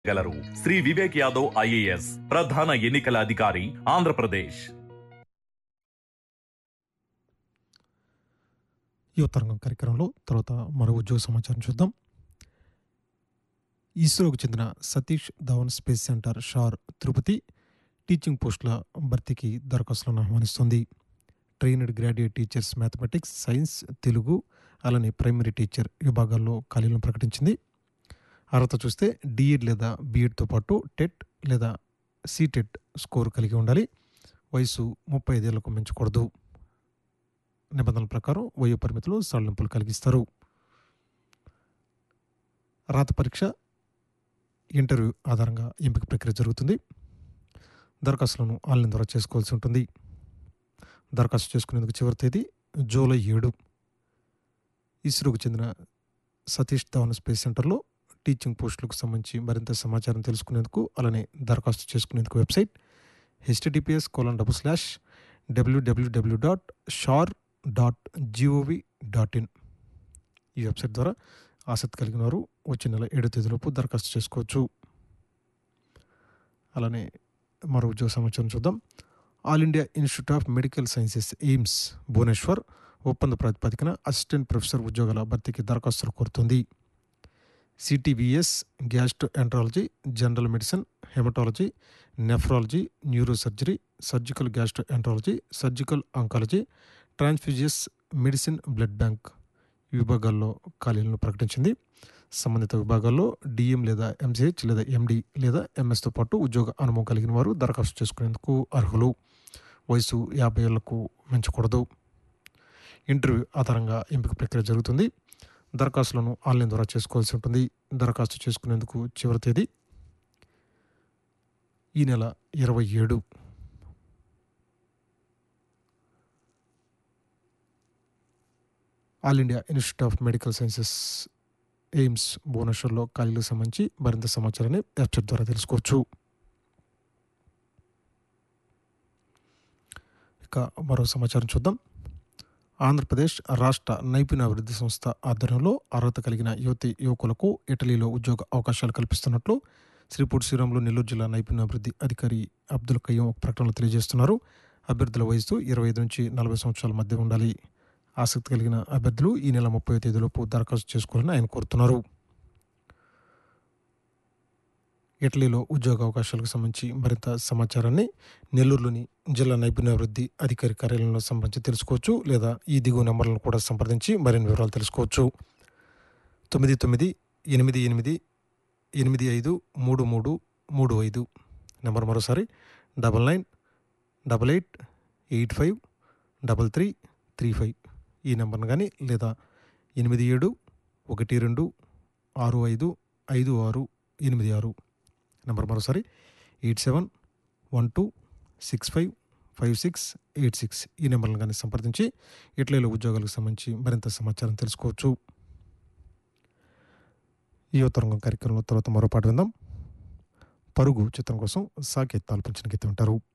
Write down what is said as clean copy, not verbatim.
గలరు శ్రీ వివేక్ యాదవ్ ఐఏఎస్ ప్రధాన ఎన్నికల అధికారి ఆంధ్రప్రదేశ్. ఈ తరంగం కార్యక్రమంలో తర్వాత మరో ఉద్యోగ సమాచారం చూద్దాం. ఇస్రోకు చెందిన Satish Dhawan space centre SHAR Tirupati teaching పోస్టుల భర్తీకి దరఖాస్తులను ఆహ్వానిస్తుంది. Trained graduate teachers mathematics, science, Telugu అలానే ప్రైమరీ టీచర్ విభాగాల్లో ఖాళీలను ప్రకటించింది. అర్హత చూస్తే డిఎడ్ లేదా బిఎడ్తో పాటు టెట్ లేదా సిటెట్ స్కోర్ కలిగి ఉండాలి. వయసు 35 ఏళ్లకు మించకూడదు. నిబంధనల ప్రకారం వయో పరిమితులు సడలింపులు కలిగిస్తారు. రాత పరీక్ష, ఇంటర్వ్యూ ఆధారంగా ఎంపిక ప్రక్రియ జరుగుతుంది. దరఖాస్తులను ఆన్లైన్ ద్వారా చేసుకోవాల్సి ఉంటుంది. దరఖాస్తు చేసుకునేందుకు చివరి తేదీ జూలై 7. ఇస్రోకు చెందిన సతీష్ ధవన్ స్పేస్ సెంటర్లో టీచింగ్ పోస్టులకు సంబంధించి మరింత సమాచారం తెలుసుకునేందుకు అలానే దరఖాస్తు చేసుకునేందుకు వెబ్సైట్ https://www.shar.gov.in. ఈ వెబ్సైట్ ద్వారా ఆసక్తి కలిగిన వారు వచ్చే నెల 7వ తేదీలోపు దరఖాస్తు చేసుకోవచ్చు. అలానే మరో ఉద్యోగ సమాచారం చూద్దాం. All India institute of medical sciences AIIMS Bhubaneswar ఒప్పంద ప్రాతిపదికన అసిస్టెంట్ ప్రొఫెసర్ ఉద్యోగాల భర్తీకి దరఖాస్తులు కోరుతుంది. సిటీబీఎస్, gastroenterology, general medicine, haematology, nephrology, neurosurgery, surgical gastroenterology, surgical oncology, ట్రాన్స్ఫ్యూజియస్ medicine, blood bank విభాగాల్లో ఖాళీలను ప్రకటించింది. సంబంధిత విభాగాల్లో డిఎం లేదా ఎంసీహెచ్ లేదా ఎండి లేదా ఎంఎస్తో పాటు ఉద్యోగ అనుభవం కలిగిన వారు దరఖాస్తు చేసుకునేందుకు అర్హులు. వయసు 50 ఏళ్లకు మించకూడదు. ఇంటర్వ్యూ ఆధారంగా ఎంపిక ప్రక్రియ జరుగుతుంది. దరఖాస్తులను ఆన్లైన్ ద్వారా చేసుకోవాల్సి ఉంటుంది. దరఖాస్తు చేసుకునేందుకు చివరి తేదీ ఈ నెల 27. All India institute of medical sciences AIIMS భువనేశ్వర్లో ఖాళీలకు సంబంధించి మరింత సమాచారాన్ని వెబ్సైట్ ద్వారా తెలుసుకోవచ్చు. ఇక మరో సమాచారం చూద్దాం. ఆంధ్రప్రదేశ్ రాష్ట్ర నైపుణ్యాభివృద్ధి సంస్థ ఆధ్వర్యంలో అర్హత కలిగిన యువకులకు ఇటలీలో ఉద్యోగ అవకాశాలు కల్పిస్తున్నట్లు శ్రీ పొట్టి శ్రీరాములు నెల్లూరు జిల్లా నైపుణ్యాభివృద్ధి అధికారి అబ్దుల్ కయ్యం ఒక ప్రకటనలో తెలియజేస్తున్నారు. అభ్యర్థుల వయసు 25 నుంచి 40 సంవత్సరాల మధ్య ఉండాలి. ఆసక్తి కలిగిన అభ్యర్థులు ఈ నెల 30వ తేదీలోపు దరఖాస్తు చేసుకోవాలని ఆయన కోరుతున్నారు. ఇటలీలో ఉద్యోగ అవకాశాలకు సంబంధించి మరింత సమాచారాన్ని నెల్లూరులోని జిల్లా నైపుణ్యాభివృద్ధి అధికారి కార్యాలయంలో సంబంధించి తెలుసుకోవచ్చు. లేదా ఈ దిగువ నెంబర్లను కూడా సంప్రదించి మరిన్ని వివరాలు తెలుసుకోవచ్చు. 9988583335 నెంబర్ మరోసారి 9988853335 ఈ నెంబర్ను కానీ లేదా 8712655686 నెంబర్ మరోసారి 8712655686 ఈ నెంబర్లను కానీ సంప్రదించి ఇటలీలో ఉద్యోగాలకు సంబంధించి మరింత సమాచారం తెలుసుకోవచ్చు. ఈ తరంగం కార్యక్రమంలో తర్వాత మరో పాట విందాం. పరుగు చిత్రం కోసం సాకేత్ ఆలపించిన గీతం వింటారు.